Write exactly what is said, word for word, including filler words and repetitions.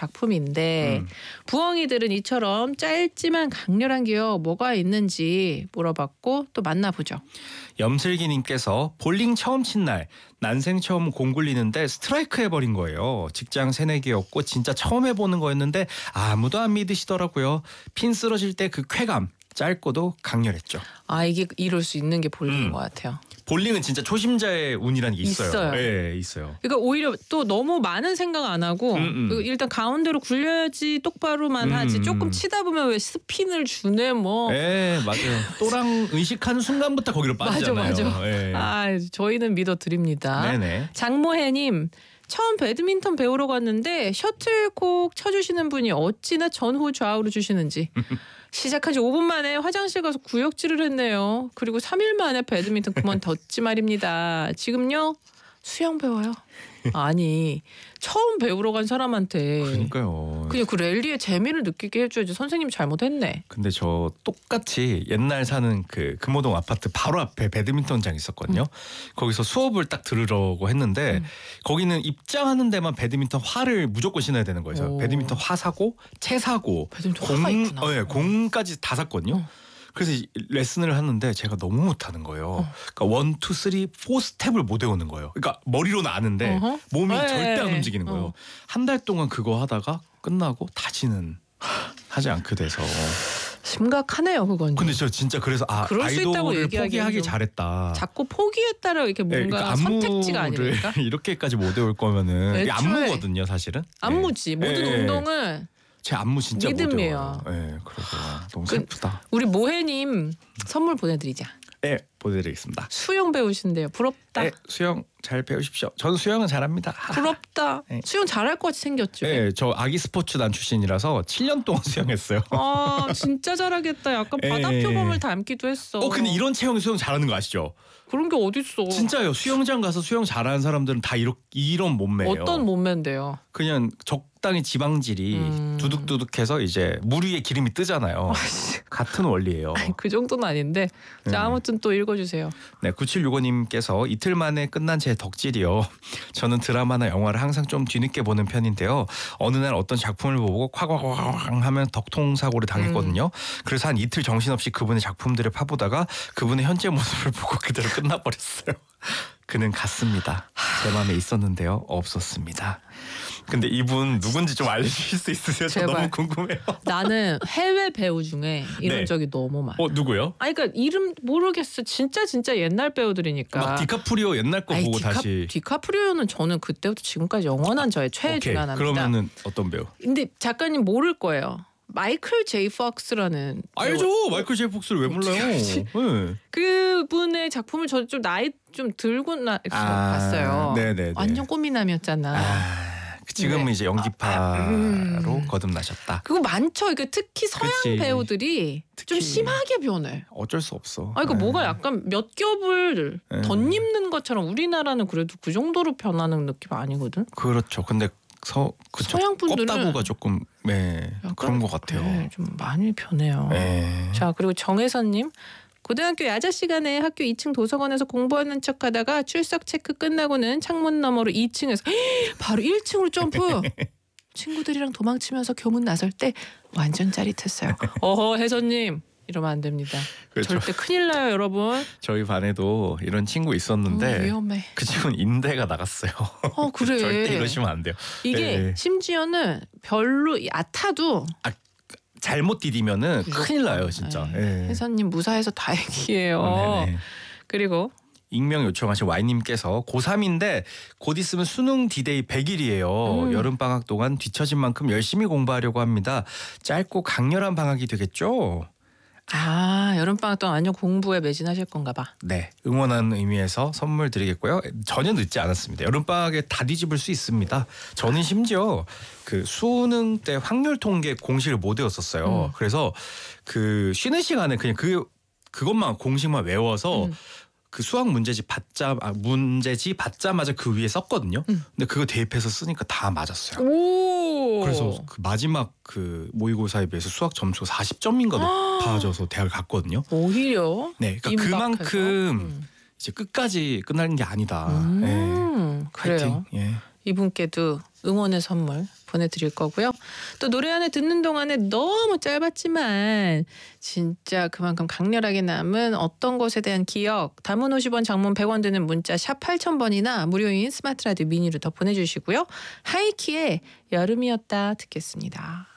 작품인데 음. 부엉이들은 이처럼 짧지만 강렬한 기억 뭐가 있는지 물어봤고 또 만나보죠. 염슬기님께서 볼링 처음 친 날 난생 처음 공 굴리는데 스트라이크 해버린 거예요. 직장 새내기였고 진짜 처음 해보는 거였는데 아무도 안 믿으시더라고요. 핀 쓰러질 때 그 쾌감 짧고도 강렬했죠. 아 이게 이럴 수 있는 게 볼링인 음. 것 같아요. 볼링은 진짜 초심자의 운이라는 게 있어요. 있어요. 예, 있어요. 그러니까 오히려 또 너무 많은 생각 안 하고 음, 음. 일단 가운데로 굴려야지 똑바로만 음, 하지 조금 음. 치다 보면 왜 스핀을 주네 뭐. 예, 맞아요. 또랑 의식하는 순간부터 거기로 빠지잖아요. 맞아, 맞아. 예. 아 저희는 믿어드립니다. 네네. 장모혜님. 처음 배드민턴 배우러 갔는데 셔틀콕 쳐주시는 분이 어찌나 전후 좌우로 주시는지 시작한 지 오 분 만에 화장실 가서 구역질을 했네요. 그리고 삼 일 만에 배드민턴 그만뒀지 말입니다. 지금요 수영 배워요. 아니 처음 배우러 간 사람한테 그러니까요. 그냥 그 랠리의 재미를 느끼게 해줘야지. 선생님이 잘못했네. 근데 저 똑같이 옛날 사는 그 금호동 아파트 바로 앞에 배드민턴장 있었거든요. 음. 거기서 수업을 딱 들으려고 했는데 음. 거기는 입장하는 데만 배드민턴 화를 무조건 신어야 되는 거예요. 그래서 배드민턴 화 사고 채 사고 배드민턴 공, 화가 있구나. 어, 네, 공까지 다 샀거든요. 어. 그래서 레슨을 하는데 제가 너무 못하는 거예요. 어. 그러니까 원, 투, 쓰리, 포 스텝을 못 외우는 거예요. 그러니까 머리로는 아는데 어허? 몸이 에이. 절대 안 움직이는 거예요. 어. 한 달 동안 그거 하다가 끝나고 다시는 하지 않게 돼서. 심각하네요 그건. 근데 저 진짜 그래서 아 아이돌을 포기하기 잘했다. 자꾸 포기했다라 이렇게 뭔가 네, 그러니까 선택지가 아니니까. 이렇게까지 못 외울 거면은 안무거든요 사실은. 안무지. 네. 모든 네. 운동을. 제 안무 진짜 믿음이에요. 못 외워요. 네, 그래서 너무 슬프다. 그, 우리 모혜님 선물 보내드리자. 네, 보내드리겠습니다. 수영 배우신대요. 부럽다. 네, 수영 잘 배우십시오. 저는 수영은 잘합니다. 부럽다. 네. 수영 잘할 것 같이 생겼죠. 네, 저 아기 스포츠단 출신이라서 칠 년 동안 수영했어요. 아, 진짜 잘하겠다. 약간 바다 표범을 닮기도 했어. 어, 근데 이런 체형이 수영 잘하는 거 아시죠? 그런 게 어딨어. 진짜요. 수영장 가서 수영 잘하는 사람들은 다 이런 이런 몸매예요. 어떤 몸매인데요? 그냥 적당히 지방질이 음... 두둑두둑해서 이제 물 위에 기름이 뜨잖아요. 같은 원리예요. 아니, 그 정도는 아닌데. 자, 아무튼 또 읽어주세요. 네, 구칠육오님께서 이틀 만에 끝난 제 덕질이요. 저는 드라마나 영화를 항상 좀 뒤늦게 보는 편인데요. 어느 날 어떤 작품을 보고 콱콱콱 하면 덕통사고를 당했거든요. 음. 그래서 한 이틀 정신없이 그분의 작품들을 파보다가 그분의 현재 모습을 보고 그대로 끝나버렸어요. 그는 갔습니다. 제 마음에 있었는데요. 없었습니다. 근데 이분 누군지 좀 알려주실 수 있으세요? 저 제발. 너무 궁금해요. 나는 해외 배우 중에 이런 네. 적이 너무 많아. 어 누구요? 아니 그러니까 이름 모르겠어. 진짜 진짜 옛날 배우들이니까. 막 디카프리오 옛날 거 아이, 보고 디카, 다시. 디카프리오는 저는 그때부터 지금까지 영원한 저의 최애 중 하나입니다. 그러면은 어떤 배우? 근데 작가님 모를 거예요. 마이클 제이 폭스라는 알죠. 배우. 마이클 제이 폭스를 왜 몰라요? 네. 그분의 작품을 저 좀 나이 좀 들고 나 아, 봤어요. 네네네. 완전 꼬미남이었잖아. 아, 지금은 네. 이제 연기파로 아, 음. 거듭나셨다. 그거 많죠. 그러니까 특히 서양 그치. 배우들이 특히 좀 심하게 변해. 어쩔 수 없어. 아, 그러니까 네. 뭐가 약간 몇 겹을 네. 덧입는 것처럼 우리나라는 그래도 그 정도로 변하는 느낌 아니거든. 그렇죠. 근데 서 그쵸. 서양 분들은 껍다구가 조금 네, 그런 것 같아요. 네, 좀 많이 변해요. 네. 자 그리고 정혜선님. 고등학교 야자 시간에 학교 이 층 도서관에서 공부하는 척하다가 출석 체크 끝나고는 창문 너머로 이 층에서 바로 일 층으로 점프. 친구들이랑 도망치면서 교문 나설 때 완전 짜릿했어요. 어허 혜선님 이러면 안 됩니다. 그렇죠. 절대 큰일 나요 여러분. 저희 반에도 이런 친구 있었는데 음, 위험해. 그 친구는 인대가 나갔어요. 어 그래. 절대 이러시면 안 돼요. 이게 네. 심지어는 별로 얕아도 아, 잘못 디디면은 무조건. 큰일 나요 진짜. 네. 혜선님 무사해서 다행이에요. 네네. 그리고 익명 요청하신 와이님께서 고삼인데 곧 있으면 수능 디데이 백 일이에요. 음. 여름방학 동안 뒤처진 만큼 열심히 공부하려고 합니다. 짧고 강렬한 방학이 되겠죠? 아 여름방학 동안 완전 공부에 매진하실 건가 봐. 네, 응원하는 의미에서 선물 드리겠고요. 전혀 늦지 않았습니다. 여름방학에 다 뒤집을 수 있습니다. 저는 심지어 그 수능 때 확률 통계 공식을 못 외웠었어요. 음. 그래서 그 쉬는 시간에 그냥 그 그것만 공식만 외워서 음. 그 수학 문제집 받자 아, 문제지 받자마자 그 위에 썼거든요. 음. 근데 그거 대입해서 쓰니까 다 맞았어요. 오. 그래서 그 마지막 그 모의고사에 비해서 수학 점수가 사십 점인가 높아져서 대학을 갔거든요. 오히려. 네, 그러니까 임박해서. 그만큼 음. 이제 끝까지 끝나는 게 아니다. 음. 네. 그래요. 파이팅. 예. 이분께도 응원의 선물 보내드릴 거고요. 또 노래 하나 듣는 동안에 너무 짧았지만 진짜 그만큼 강렬하게 남은 어떤 것에 대한 기억, 단문 오십 원, 장문 백 원 드는 문자 샵 팔천 번이나 무료인 스마트 라디오 미니로 더 보내주시고요. 하이키의 여름이었다 듣겠습니다.